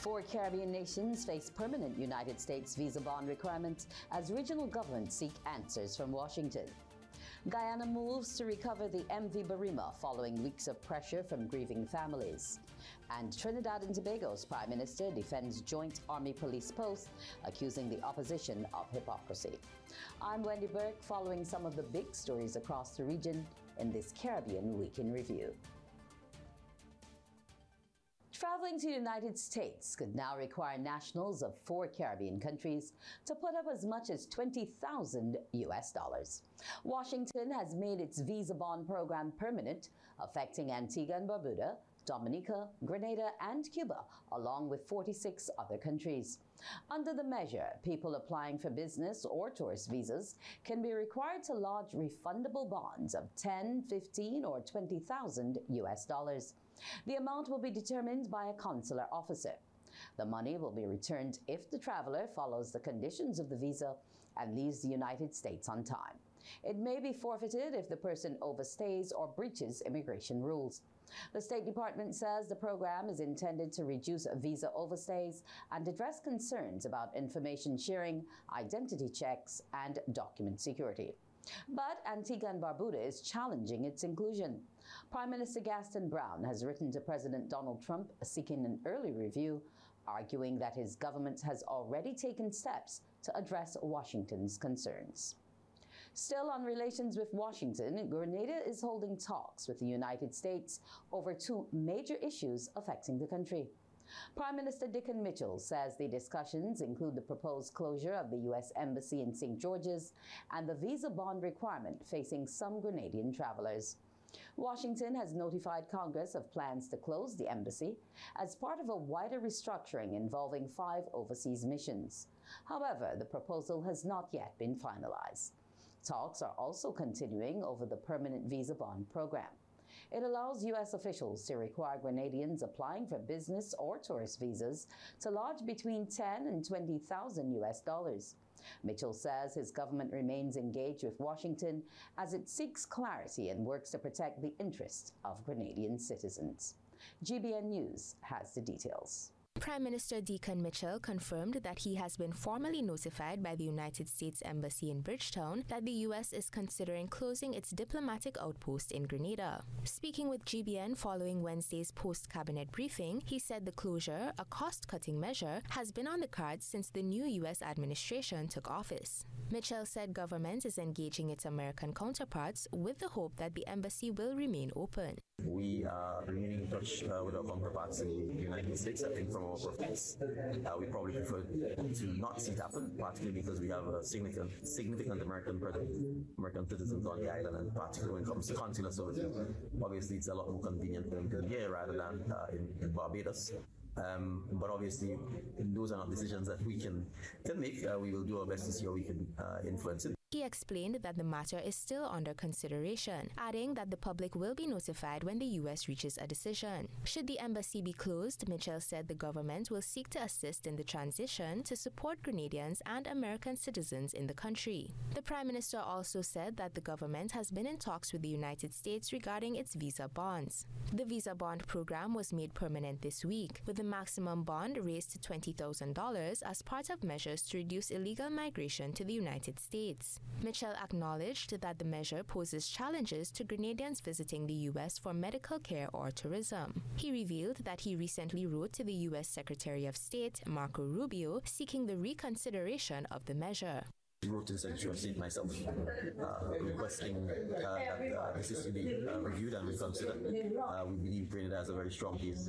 Four Caribbean nations face permanent United States visa bond requirements as regional governments seek answers from Washington. Guyana moves to recover the MV Barima following weeks of pressure from grieving families. And Trinidad and Tobago's Prime Minister defends joint Army-Police post, accusing the opposition of hypocrisy. I'm Wendy Burke, following some of the big stories across the region in this Caribbean Week in Review. Traveling to the United States could now require nationals of 4 Caribbean countries to put up as much as $20,000 US. Washington has made its visa bond program permanent, affecting Antigua and Barbuda, Dominica, Grenada, and Cuba, along with 46 other countries. Under the measure, people applying for business or tourist visas can be required to lodge refundable bonds of $10,000, $15,000, or $20,000 US. The amount will be determined by a consular officer. The money will be returned if the traveler follows the conditions of the visa and leaves the United States on time. It may be forfeited if the person overstays or breaches immigration rules. The State Department says the program is intended to reduce visa overstays and address concerns about information sharing, identity checks, and document security. But Antigua and Barbuda is challenging its inclusion. Prime Minister Gaston Brown has written to President Donald Trump seeking an early review, arguing that his government has already taken steps to address Washington's concerns. Still on relations with Washington, Grenada is holding talks with the United States over 2 major issues affecting the country. Prime Minister Dickon Mitchell says the discussions include the proposed closure of the U.S. Embassy in St. George's and the visa bond requirement facing some Grenadian travelers. Washington has notified Congress of plans to close the embassy as part of a wider restructuring involving 5 overseas missions. However, the proposal has not yet been finalized. Talks are also continuing over the permanent visa bond program. It allows U.S. officials to require Grenadians applying for business or tourist visas to lodge between $10,000 and $20,000 US. Mitchell says his government remains engaged with Washington as it seeks clarity and works to protect the interests of Grenadian citizens. GBN News has the details. Prime Minister Dickon Mitchell confirmed that he has been formally notified by the United States Embassy in Bridgetown that the U.S. is considering closing its diplomatic outpost in Grenada. Speaking with GBN following Wednesday's post-cabinet briefing, he said the closure, a cost-cutting measure, has been on the cards since the new U.S. administration took office. Mitchell said government is engaging its American counterparts with the hope that the embassy will remain open. We are remaining in touch with our counterparts in the United States. I think from our preference, we probably prefer to not see it happen, particularly because we have a significant American citizens on the island, and particularly when it comes to consular services. Obviously, it's a lot more convenient for them to be here rather than in Barbados. But obviously, those are not decisions that we can make. We will do our best to see how we can influence it. He explained that the matter is still under consideration, adding that the public will be notified when the U.S. reaches a decision. Should the embassy be closed, Mitchell said the government will seek to assist in the transition to support Grenadians and American citizens in the country. The Prime Minister also said that the government has been in talks with the United States regarding its visa bonds. The visa bond program was made permanent this week, with the maximum bond raised to $20,000 as part of measures to reduce illegal migration to the United States. Mitchell acknowledged that the measure poses challenges to Grenadians visiting the U.S. for medical care or tourism. He revealed that he recently wrote to the U.S. Secretary of State, Marco Rubio, seeking the reconsideration of the measure. I wrote to the Secretary of State myself, requesting that this is to be reviewed and reconsidered. We believe Grenada has a very strong case